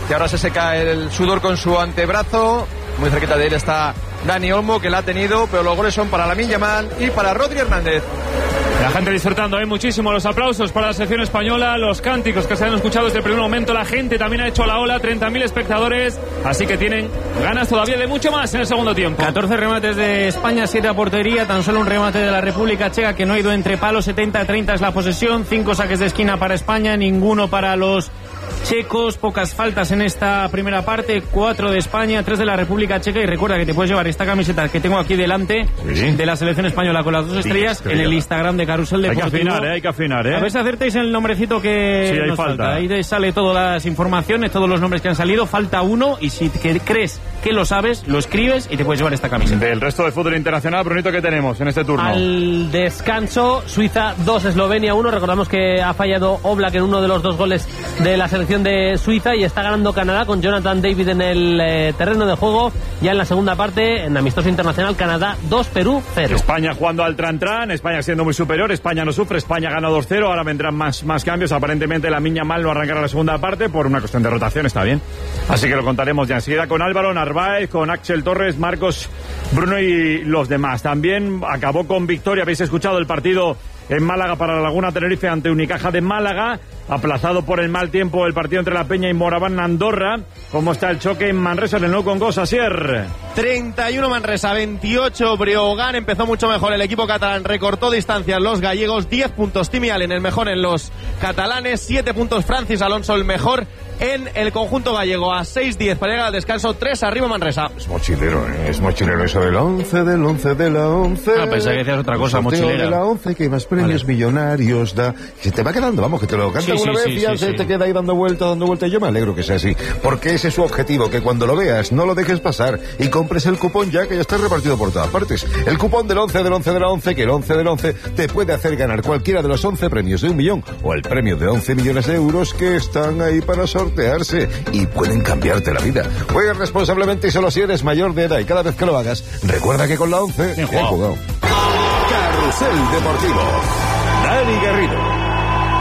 que ahora se seca el sudor con su antebrazo. Muy cerquita de él está Dani Olmo, que la ha tenido, pero los goles son para Lamine Yamal y para Rodri Hernández. La gente disfrutando, muchísimo. Los aplausos para la selección española, los cánticos que se han escuchado desde el primer momento. La gente también ha hecho la ola, 30.000 espectadores, así que tienen ganas todavía de mucho más en el segundo tiempo. 14 remates de España, 7 a portería, tan solo un remate de la República Checa que no ha ido entre palos. 70-30 es la posesión, 5 saques de esquina para España, ninguno para los checos, pocas faltas en esta primera parte, 4 de España, 3 de la República Checa. Y recuerda que te puedes llevar esta camiseta que tengo aquí delante, de la selección española con las 2 estrellas, en el Instagram de Carrusel Deportivo. Hay que afinar, A ver si acertáis el nombrecito que sí, nos falta. Ahí te sale todas las informaciones, todos los nombres que han salido, falta uno, y si crees que lo sabes, lo escribes y te puedes llevar esta camiseta. Del resto de fútbol internacional, Brunito, ¿qué tenemos en este turno? Al descanso, Suiza 2, Eslovenia 1. Recordamos que ha fallado Oblak en uno de los 2 goles de la selección de Suiza, y está ganando Canadá con Jonathan David en el terreno de juego. Ya en la segunda parte, en amistoso internacional, Canadá 2, Perú 0. España jugando al tran-tran, España siendo muy superior, España no sufre, España gana 2-0, ahora vendrán más cambios. Aparentemente Lamine Yamal no arrancará la segunda parte por una cuestión de rotación, está bien. Así que lo contaremos ya enseguida con Álvaro Narváez, con Axel Torres, Marcos, Bruno y los demás. También acabó con victoria, habéis escuchado el partido en Málaga para la Laguna Tenerife ante Unicaja de Málaga, aplazado por el mal tiempo el partido entre La Peña y Moraván Andorra. ¿Cómo está el choque en Manresa, en el Nou Congost, Asier? 31 Manresa, 28 Breogán. Empezó mucho mejor el equipo catalán, recortó distancias los gallegos, 10 puntos Timi Allen, el mejor en los catalanes, 7 puntos Francis Alonso, el mejor en el conjunto gallego, a 6-10 para llegar al descanso, 3 arriba Manresa. Es mochilero eso del 11 de la 11. Ah, pensaba que decías otra cosa, mochilera. De la 11, que más premios millonarios da. Que te va quedando, vamos, que te lo canta una vez y ya se te queda ahí dando vuelta. Yo me alegro que sea así, porque ese es su objetivo, que cuando lo veas no lo dejes pasar y compres el cupón ya, que ya está repartido por todas partes. El cupón del 11 del 11 de la 11, que el 11 del 11 te puede hacer ganar cualquiera de los 11 premios de 1 millón o el premio de 11 millones de euros que están ahí para sortearse y pueden cambiarte la vida. Juega responsablemente y solo si eres mayor de edad, y cada vez que lo hagas, recuerda que con la 11 bien jugado. Carrusel Deportivo. Dani Garrido.